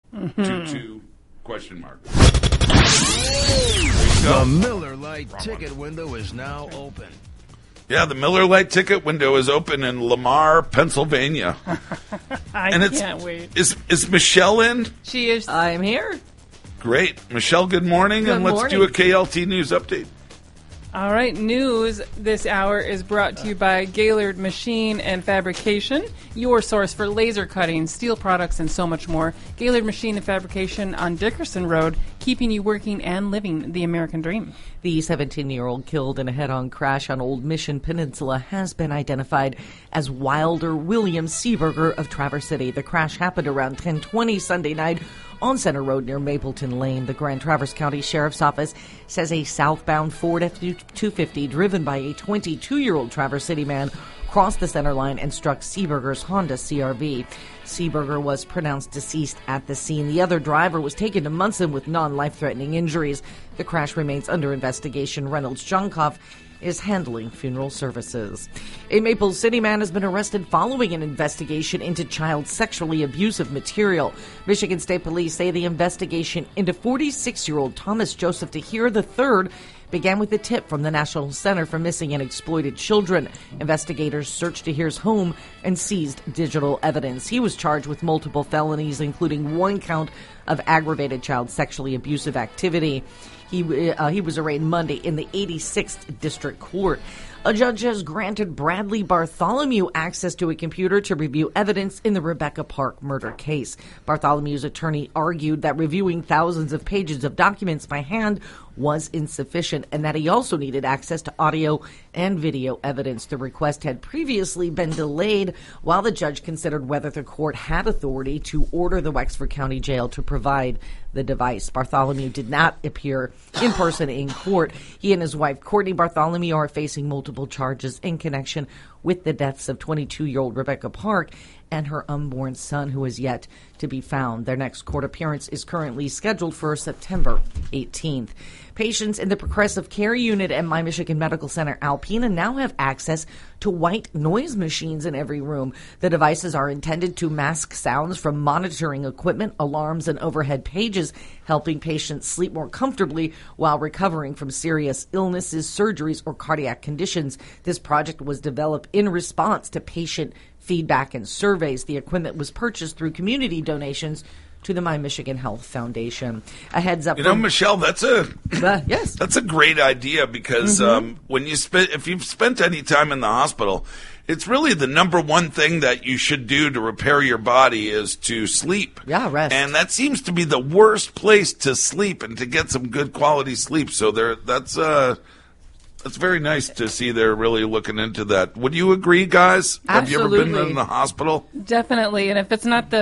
22 question mark. The Miller Lite ticket window is now open. Yeah, the Miller Lite ticket window is open in Lamar, Pennsylvania. I can't wait. Is Michelle in? She is. I'm here. Great. Michelle, good morning. Good and let's morning. do a KLT News update. All right, news this hour is brought to you by Gaylord Machine and Fabrication, your source for laser cutting, steel products, and so much more. Gaylord Machine and Fabrication on Dickerson Road, keeping you working and living the American dream. The 17-year-old killed in a head-on crash on Old Mission Peninsula has been identified as Wilder William Seeberger of Traverse City. The crash happened around 10:20 Sunday night on Center Road near Mapleton Lane. The Grand Traverse County Sheriff's Office says a southbound Ford F-250 driven by a 22-year-old Traverse City man crossed the center line and struck Seeberger's Honda CR-V. Seeberger was pronounced deceased at the scene. The other driver was taken to Munson with non-life-threatening injuries. The crash remains under investigation. Reynolds Johnkoff is handling funeral services. A Maple City man has been arrested following an investigation into child sexually abusive material. Michigan State Police say the investigation into 46-year-old Thomas Joseph Tahir III began with a tip from the National Center for Missing and Exploited Children. Investigators searched Tahir's home and seized digital evidence. He was charged with multiple felonies, including one count of aggravated child sexually abusive activity. He was arraigned Monday in the 86th District Court. A judge has granted Bradley Bartholomew access to a computer to review evidence in the Rebecca Park murder case. Bartholomew's attorney argued that reviewing thousands of pages of documents by hand was insufficient and that he also needed access to audio and video evidence. The request had previously been delayed while the judge considered whether the court had authority to order the Wexford County Jail to provide the device. Bartholomew did not appear in person in court. He and his wife, Courtney Bartholomew, are facing multiple charges in connection with the deaths of 22-year-old Rebecca Park and her unborn son, who is yet to be found. Their next court appearance is currently scheduled for September 18th. Patients in the Progressive Care Unit at My Michigan Medical Center Alpena now have access to white noise machines in every room. The devices are intended to mask sounds from monitoring equipment, alarms, and overhead pages, helping patients sleep more comfortably while recovering from serious illnesses, surgeries, or cardiac conditions. This project was developed in response to patient feedback and surveys. The equipment was purchased through community donations to the My Michigan Health Foundation. A heads up, Michelle, that's yes, that's a great idea because when if you've spent any time in the hospital, it's really the number one thing that you should do to repair your body is to sleep. Yeah, rest. And that seems to be the worst place to sleep and to get some good quality sleep. So that's very nice to see they're really looking into that. Would you agree, guys? Absolutely. Have you ever been in the hospital? Definitely. And if it's not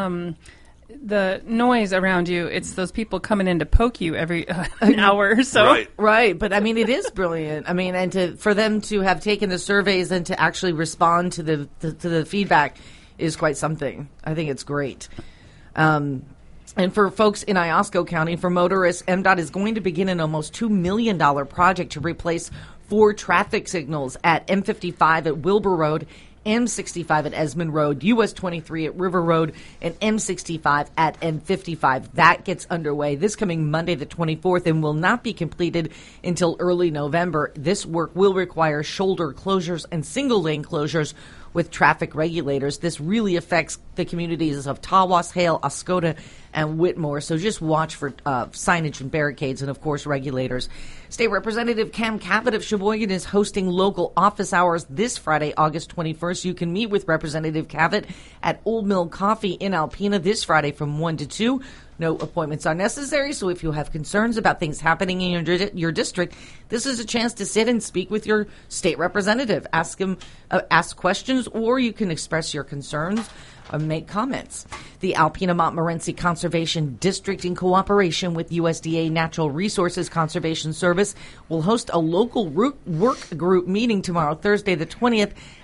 the noise around you, it's those people coming in to poke you every an hour or so. Right. But I mean, it is brilliant. I mean, and for them to have taken the surveys and to actually respond to the feedback is quite something. I think it's great. And for folks in Iosco County, for motorists, MDOT is going to begin an almost $2 million project to replace 4 traffic signals at M55 at Wilbur Road, M65 at Esmond Road, US 23 at River Road, and M65 at M55. That gets underway this coming Monday the 24th and will not be completed until early November. This work will require shoulder closures and single-lane closures with traffic regulators. This really affects the communities of Tawas, Hale, Oscoda, and Whitmore. So just watch for signage and barricades and, of course, regulators. State Representative Cam Cavett of Sheboygan is hosting local office hours this Friday, August 21st. You can meet with Representative Cavett at Old Mill Coffee in Alpena this Friday from 1 to 2. No appointments are necessary, so if you have concerns about things happening in your district, this is a chance to sit and speak with your state representative. Ask him, ask questions, or you can express your concerns or make comments. The Alpena Montmorency Conservation District, in cooperation with USDA Natural Resources Conservation Service, will host a local work group meeting tomorrow, Thursday the 20th,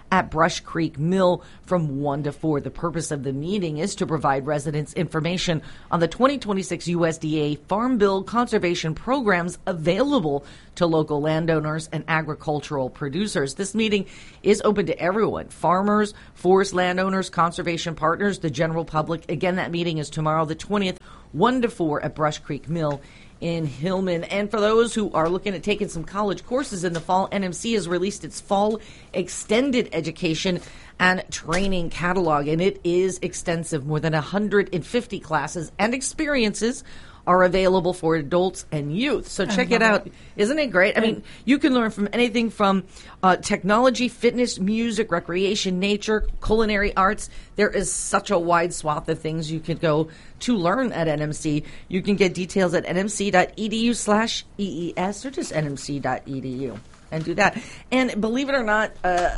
at Brush Creek Mill from 1 to 4. The purpose of the meeting is to provide residents information on the 2026 USDA Farm Bill conservation programs available to local landowners and agricultural producers. This meeting is open to everyone: farmers, forest landowners, conservation partners, the general public. Again, that meeting is tomorrow, the 20th, 1 to 4 at Brush Creek Mill in Hillman. And for those who are looking at taking some college courses in the fall, NMC has released its fall extended education and training catalog, and it is extensive. More than 150 classes and experiences are available for adults and youth. So check it out. Isn't it great? I mean, you can learn from anything from technology, fitness, music, recreation, nature, culinary arts. There is such a wide swath of things you could go to learn at NMC. You can get details at nmc.edu/EES or just nmc.edu. And do that. And believe it or not,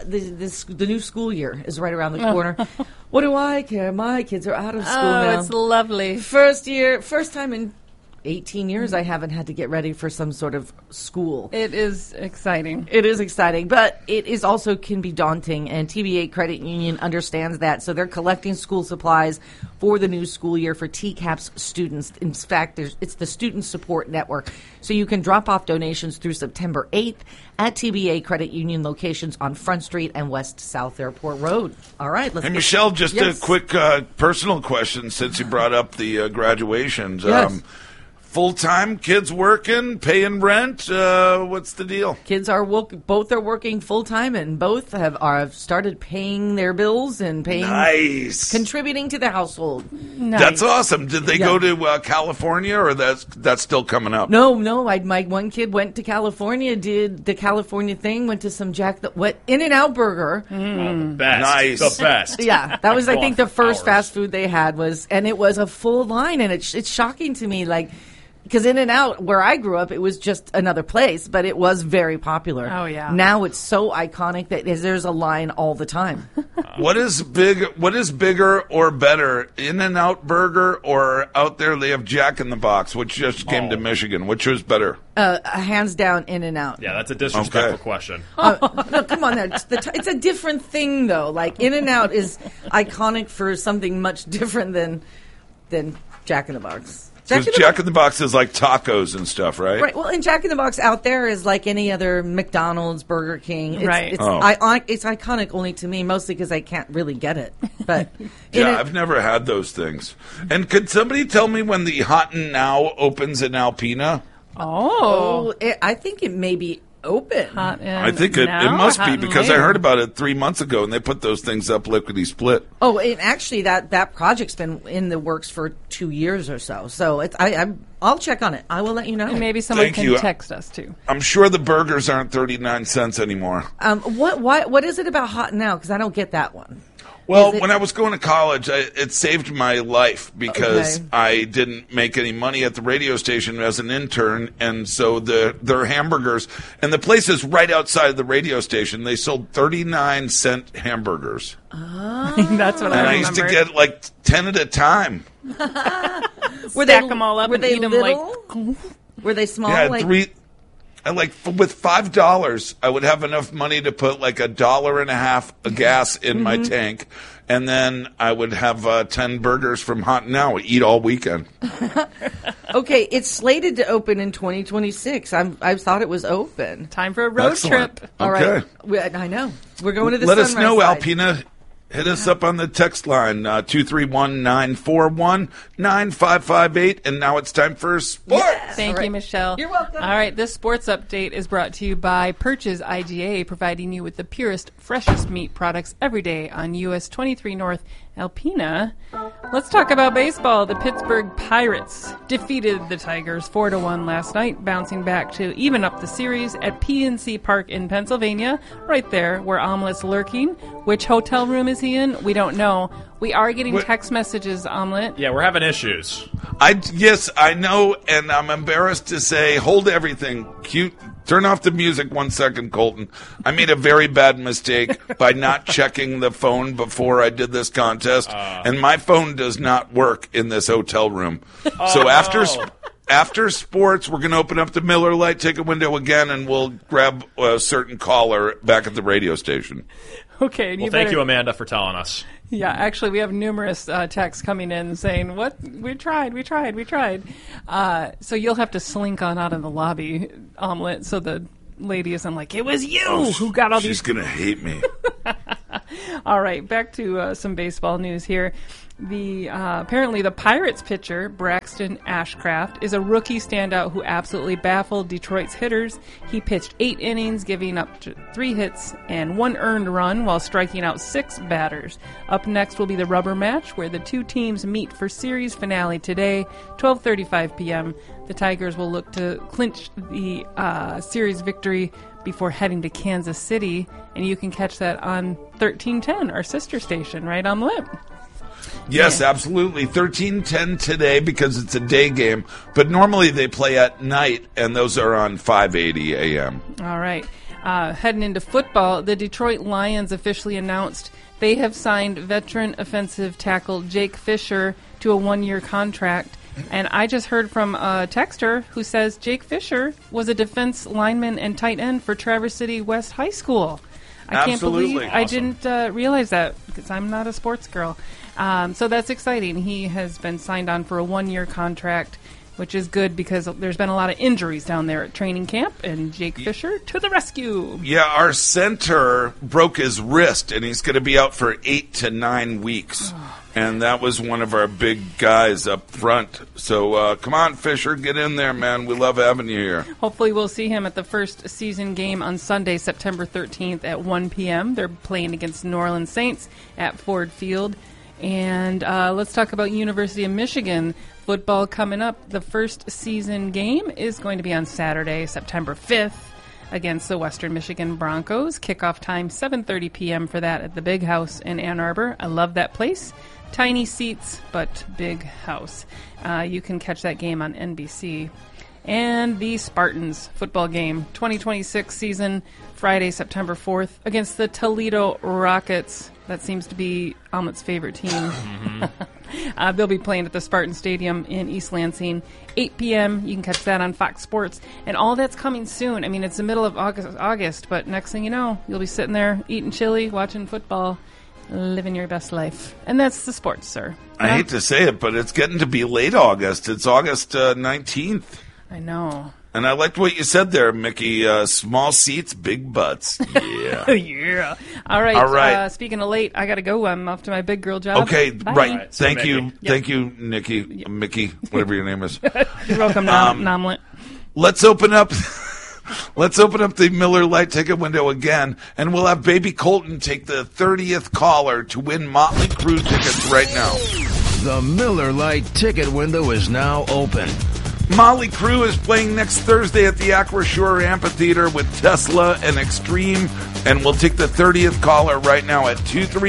the new school year is right around the corner. What do I care? My kids are out of school now. Oh, it's lovely. First time in 18 years I haven't had to get ready for some sort of school. It is exciting. It is exciting, but it is also can be daunting, and TBA Credit Union understands that. So they're collecting school supplies for the new school year for TCAPS students. In fact, it's the Student Support Network. So you can drop off donations through September 8th at TBA Credit Union locations on Front Street and West South Airport Road. All right. Hey, Michelle, just a quick personal question since you brought up the graduations. Yes. Full-time, kids working, paying rent. What's the deal? Kids are both are working full-time, and both have started paying their bills and contributing to the household. Nice. That's awesome. Did they go to California, or that's still coming up? No. My one kid went to California, did the California thing, went to some In-N-Out Burger. The best. Nice. The best. Yeah, that was, I think, the first hours. fast food they had and it was a full line, and it's shocking to me, because In-N-Out, where I grew up, it was just another place, but it was very popular. Oh, yeah. Now it's so iconic that there's a line all the time. What is bigger or better, In-N-Out Burger, or out there they have Jack in the Box, which just came to Michigan? Which was better? Hands down, In-N-Out. Yeah, that's a disrespectful question. No, come on, it's a different thing, though. Like, In-N-Out is iconic for something much different than Jack in the Box. Because Jack in the Box is like tacos and stuff, right? Right. Well, and Jack in the Box out there is like any other McDonald's, Burger King. Right. It's iconic only to me, mostly because I can't really get it. But I've never had those things. And could somebody tell me when the Hot and Now opens in Alpena? I think it may be open. I think it must be, because I heard about it 3 months ago, and they put those things up lickety split. Oh, and actually, that project's been in the works for 2 years or so. So I'll check on it. I will let you know. And maybe someone Thank can you. text us, too. I'm sure the burgers aren't 39 cents anymore. What is it about Hot Now? Because I don't get that one. Well, when I was going to college, it saved my life because I didn't make any money at the radio station as an intern, and so their hamburgers, and the place is right outside the radio station. They sold 39-cent hamburgers. That's what And I I used to remember. get like 10 at a time. Stack them all up were and they eat them little? Were they small? Yeah, with $5, I would have enough money to put like $1.50 of gas in my tank, and then I would have 10 burgers from Hot Now. Eat all weekend. Okay, it's slated to open in 2026. I thought it was open. Time for a road Excellent. trip. All Okay. right, I know. We're going to the Let us Sunrise know, side. Alpena. Hit us up on the text line, 231-941-9558. And now it's time for sports. Thank you, Michelle. You're welcome. All right, this sports update is brought to you by Purchase IGA, providing you with the purest, freshest meat products every day on US 23 North Alpena. Let's talk about baseball. The Pittsburgh Pirates defeated the Tigers 4-1 last night, bouncing back to even up the series at PNC Park in Pennsylvania, right there where Omelet's lurking. Which hotel room is he in? We don't know. We are getting text messages, Omelet. Yeah, we're having issues. Yes, I know, and I'm embarrassed to say, hold everything. Cute. Turn off the music 1 second, Colton. I made a very bad mistake by not checking the phone before I did this contest, and my phone does not work in this hotel room. So after sports, we're going to open up the Miller Lite ticket window again, and we'll grab a certain caller back at the radio station. Okay. And Well, thank you, Amanda, for telling us. Yeah, actually, we have numerous texts coming in saying, "What? We tried. So you'll have to slink on out of the lobby, Omelet, so the lady isn't like, it was you who got all these. She's going to hate me. All right, back to some baseball news here. Apparently the Pirates pitcher, Braxton Ashcraft, is a rookie standout who absolutely baffled Detroit's hitters. He pitched 8 innings, giving up 3 hits and 1 earned run while striking out 6 batters. Up next will be the rubber match, where the 2 teams meet for series finale today, 12:35 p.m. The Tigers will look to clinch the series victory before heading to Kansas City, and you can catch that on 1310, our sister station, right on the lip. Yes, absolutely. 13:10 today because it's a day game, but normally they play at night, and those are on 5:80 a.m. All right. Heading into football, the Detroit Lions officially announced they have signed veteran offensive tackle Jake Fisher to a 1-year contract. And I just heard from a texter who says Jake Fisher was a defense lineman and tight end for Traverse City West High School. I can't believe I didn't realize that because I'm not a sports girl. So that's exciting. He has been signed on for a 1-year contract, which is good because there's been a lot of injuries down there at training camp, and Jake Fisher to the rescue. Yeah, our center broke his wrist, and he's going to be out for 8 to 9 weeks. And that was one of our big guys up front. So come on, Fisher, get in there, man. We love having you here. Hopefully we'll see him at the first season game on Sunday, September 13th at 1 p.m. They're playing against New Orleans Saints at Ford Field. And let's talk about University of Michigan football coming up. The first season game is going to be on Saturday, September 5th against the Western Michigan Broncos. Kickoff time, 7:30 p.m. for that at the Big House in Ann Arbor. I love that place. Tiny seats, but big house. You can catch that game on NBC. And the Spartans football game, 2026 season, Friday, September 4th, against the Toledo Rockets. That seems to be Omelet's favorite team. They'll be playing at the Spartan Stadium in East Lansing, 8 p.m. You can catch that on Fox Sports. And all that's coming soon. I mean, it's the middle of August, but next thing you know, you'll be sitting there eating chili, watching football, living your best life. And that's the sports, sir. I hate to say it, but it's getting to be late August. It's August 19th. I know. And I liked what you said there, Mickey. Small seats, big butts. Yeah. Yeah. All right. Speaking of late, I got to go. I'm off to my big girl job. Okay, Bye. right. Thank you. you. Yep. Thank you, Nikki. Mickey, whatever your name is. You're welcome, Nomlet. Let's open up the Miller Lite ticket window again, and we'll have Baby Colton take the 30th caller to win Motley Crue tickets right now. The Miller Lite ticket window is now open. Motley Crue is playing next Thursday at the Acroshore Amphitheater with Tesla and Extreme, and we'll take the 30th caller right now at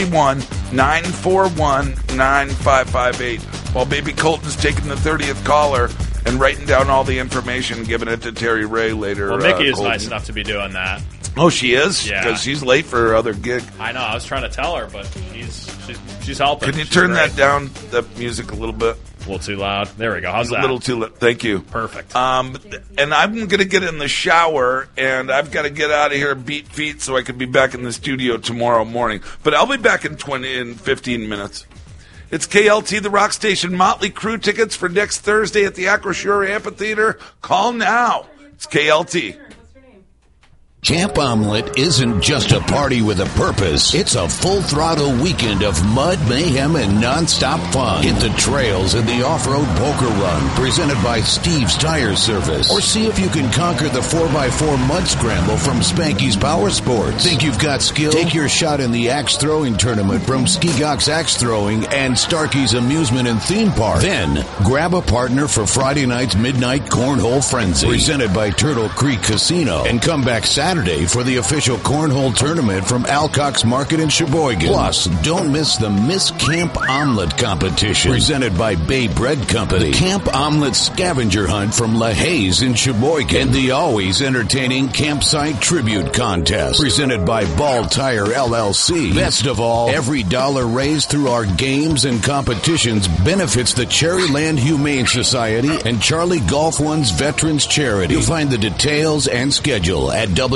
231-941-9558. While Baby Colton's taking the 30th caller and writing down all the information, giving it to Terry Ray later. Well, Mickey is Colton. nice enough to be doing that. Oh, she is? Yeah. Because she's late for her other gig. I know. I was trying to tell her, but she's helping. Can you She's turn great. that down, the music, a little bit? A little too loud. There we go. How's that? A little too loud. Thank you. Perfect. And I'm going to get in the shower, and I've got to get out of here, beat feet, so I can be back in the studio tomorrow morning. But I'll be back in 15 minutes. It's KLT, the rock station. Motley Crue tickets for next Thursday at the Acroshore Amphitheater. Call now. It's KLT. Camp Omelet isn't just a party with a purpose. It's a full-throttle weekend of mud, mayhem, and non-stop fun. Hit the trails in the off-road poker run presented by Steve's Tire Service. Or see if you can conquer the 4x4 mud scramble from Spanky's Power Sports. Think you've got skill? Take your shot in the axe throwing tournament from Ski-Gox Axe Throwing and Starkey's Amusement and Theme Park. Then, grab a partner for Friday night's Midnight Cornhole Frenzy presented by Turtle Creek Casino. And come back Saturday for the official cornhole tournament from Alcock's Market in Sheboygan. Plus, don't miss the Miss Camp Omelet competition presented by Bay Bread Company. The Camp Omelet scavenger hunt from La Haze in Sheboygan. And the always entertaining Campsite Tribute Contest presented by Ball Tire LLC. Best of all, every dollar raised through our games and competitions benefits the Cherryland Humane Society and Charlie Golf One's Veterans Charity. You'll find the details and schedule at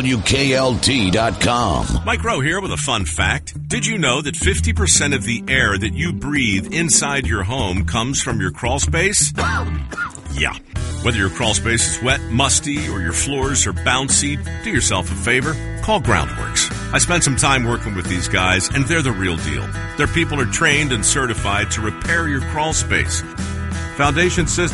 WKLT.com. Mike Rowe here with a fun fact. Did you know that 50% of the air that you breathe inside your home comes from your crawl space? Yeah. Whether your crawl space is wet, musty, or your floors are bouncy, do yourself a favor. Call Groundworks. I spent some time working with these guys, and they're the real deal. Their people are trained and certified to repair your crawl space. Foundation Systems